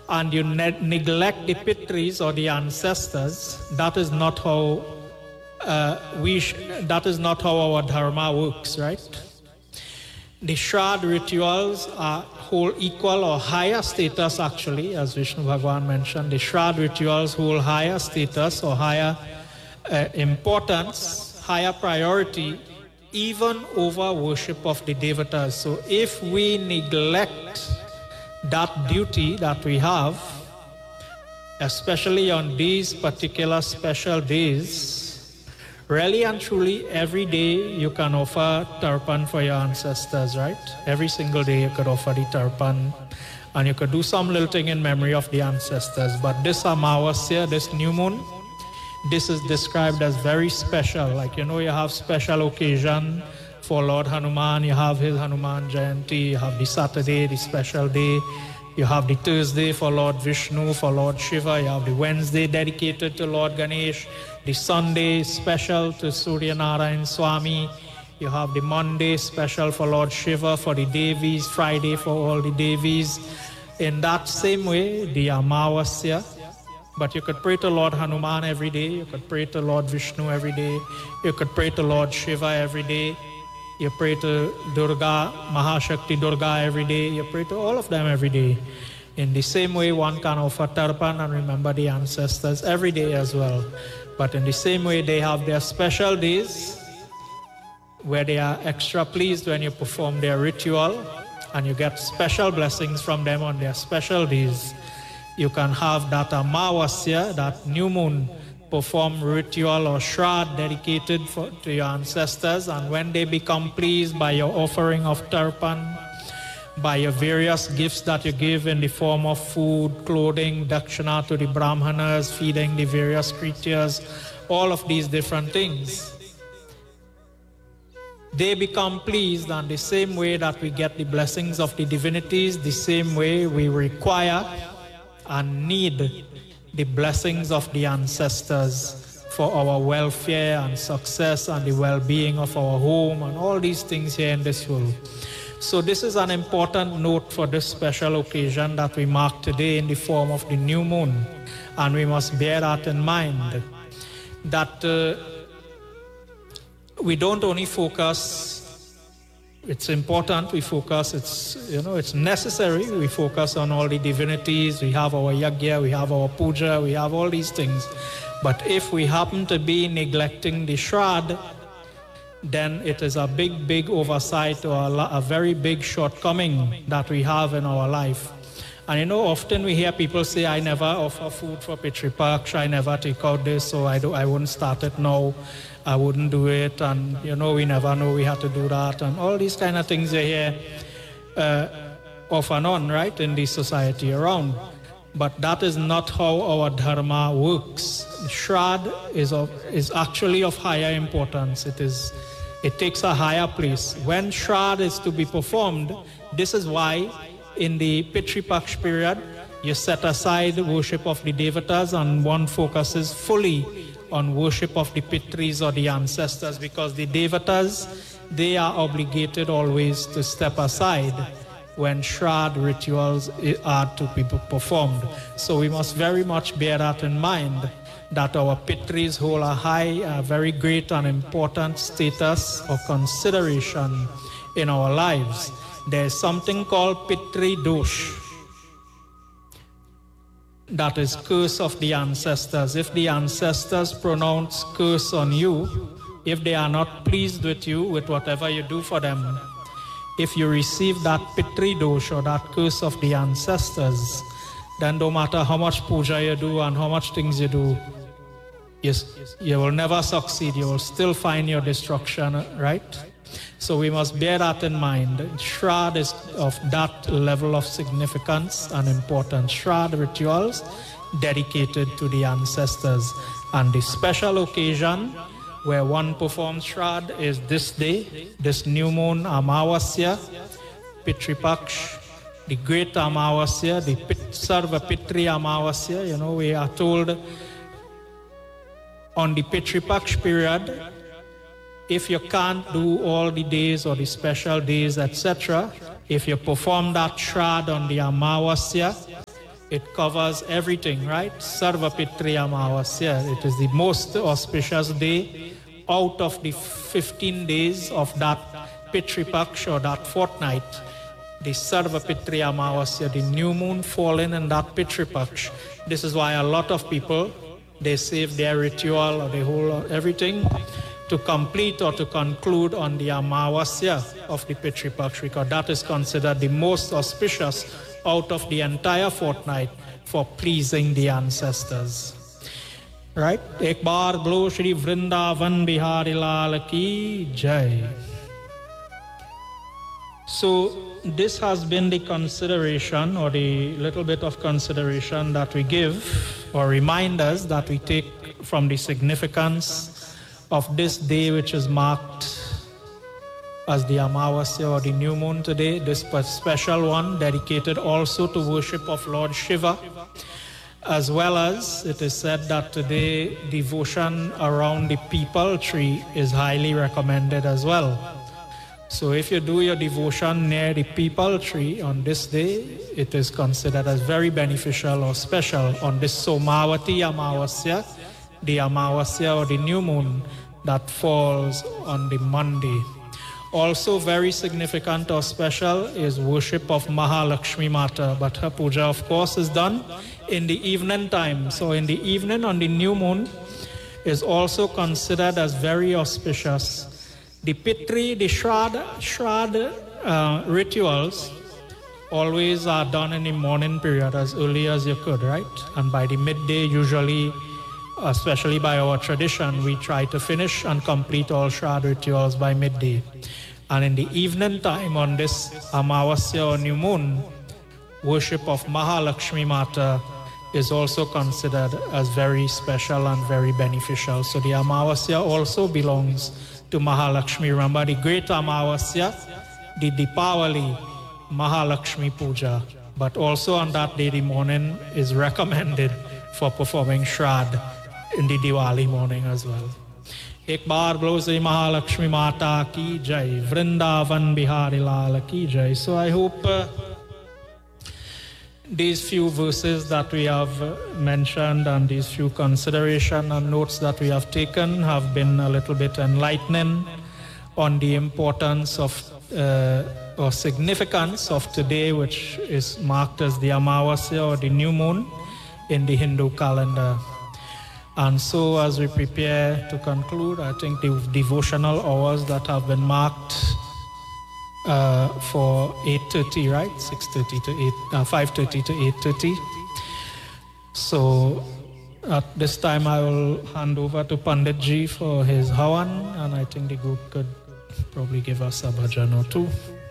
and you neglect the Pitris or the ancestors, that is not how that is not how our dharma works, right? The Shraddha rituals hold equal or higher status, actually, as Vishnu Bhagwan mentioned. The Shraddha rituals hold higher status or higher importance, higher priority, even over worship of the devatas. So if we neglect that duty that we have, especially on these particular special days, really and truly, every day you can offer tarpan for your ancestors, right? Every single day you could offer the tarpan, and you could do some little thing in memory of the ancestors. But this Amavasya, this new moon, this is described as very special. Like, you have special occasion for Lord Hanuman, you have his Hanuman Jayanti, you have the Saturday, the special day, you have the Thursday for Lord Vishnu, for Lord Shiva, you have the Wednesday dedicated to Lord Ganesh, the Sunday special to Surya Narayan Swami, you have the Monday special for Lord Shiva, for the Devis, Friday for all the Devis. In that same way, the Amavasya, but you could pray to Lord Hanuman every day, you could pray to Lord Vishnu every day, you could pray to Lord Shiva every day, you pray to Durga, Mahashakti Durga every day, you pray to all of them every day. In the same way, one can offer tarpan and remember the ancestors every day as well. But in the same way, they have their special days where they are extra pleased when you perform their ritual and you get special blessings from them on their special days. You can have that Amavasya, that new moon, perform ritual or shraddha dedicated to your ancestors, and when they become pleased by your offering of tarpan, by your various gifts that you give in the form of food, clothing, dakshina to the brahmanas, feeding the various creatures, all of these different things, they become pleased, and the same way that we get the blessings of the divinities, the same way we require and need the blessings of the ancestors for our welfare and success and the well-being of our home and all these things here in this world. So this is an important note for this special occasion that we mark today in the form of the new moon. And we must bear that in mind, that we don't only focus. It's important we focus, it's necessary we focus on all the divinities, we have our yagya, we have our puja, we have all these things. But if we happen to be neglecting the shraddha, then it is a big, big oversight or a very big shortcoming that we have in our life. And often we hear people say, I never offer food for Pitri Paksha, I never take out this, so I wouldn't start it now. I wouldn't do it, and we never know we had to do that, and all these kind of things you hear off and on, right, in the society around. But that is not how our dharma works. Shraddha is actually of higher importance. It takes a higher place. When Shraddha is to be performed, this is why in the Pitri Paksha period, you set aside worship of the devatas and one focuses fully on worship of the Pitris or the ancestors, because the devatas, they are obligated always to step aside when shraddha rituals are to be performed. So we must very much bear that in mind, that our Pitris hold a high, very great and important status or consideration in our lives. There is something called Pitri Dosh, that is curse of the ancestors. If the ancestors pronounce curse on you, if they are not pleased with you, with whatever you do for them, if you receive that Pitri Dosh or that curse of the ancestors, then no matter how much puja you do and how much things you do, you will never succeed. You will still find your destruction, right? So we must bear that in mind. Shraddha is of that level of significance and importance. Shraddha rituals dedicated to the ancestors. And the special occasion where one performs Shraddha is this day, this new moon, Amavasya, Pitri Paksha, the great Amavasya, the Sarva Pitri Amavasya. We are told on the Pitri Paksha period, if you can't do all the days or the special days, etc., if you perform that Shraddha on the Amavasya, It covers everything, right? Sarva Pitri Amavasya. It is the most auspicious day out of the 15 days of that Pitri Paksh or that fortnight. The Sarva Pitri Amavasya, the new moon falling in that Pitri Paksh. This is why a lot of people, they save their ritual or the whole everything to complete or to conclude on the Amavasya of the Pitri Paksh, because that is considered the most auspicious out of the entire fortnight for pleasing the ancestors. Right? Ek baar bolo Shri Vrindavan Bihari Lal ki Jai. So this has been the consideration, or the little bit of consideration that we give, or reminders that we take from the significance of this day, which is marked as the Amavasya or the new moon today, this special one dedicated also to worship of Lord Shiva, as well as it is said that today devotion around the peepal tree is highly recommended as well. So if you do your devotion near the peepal tree on this day, it is considered as very beneficial or special on this Somavati Amavasya, the Amavasya or the new moon that falls on the Monday. Also very significant or special is worship of Mahalakshmi Mata, but her puja of course is done in the evening time. So in the evening on the new moon is also considered as very auspicious. The Pitri, the Shraddha rituals always are done in the morning period as early as you could, right? And by the midday, usually, especially by our tradition, we try to finish and complete all Shraddha rituals by midday. And in the evening time on this Amavasya or new moon, worship of Mahalakshmi Mata is also considered as very special and very beneficial. So the Amavasya also belongs to Mahalakshmi. Remember the great Amavasya, the Dipavali Mahalakshmi Puja. But also on that day, the morning is recommended for performing Shraddha in the Diwali morning as well. Ek baar bolo Shri Mahalakshmi Mata ki Jai, Vrindavan Bihari Lal ki Jai. So I hope these few verses that we have mentioned and these few consideration and notes that we have taken have been a little bit enlightening on the importance of or significance of today, which is marked as the Amavasya or the new moon in the Hindu calendar. And so as we prepare to conclude, I think the devotional hours that have been marked for 8:30, right? 6:30 to 5:30 to 8:30. So at this time I will hand over to Pandit Ji for his Havan, and I think the group could probably give us a bhajan or two.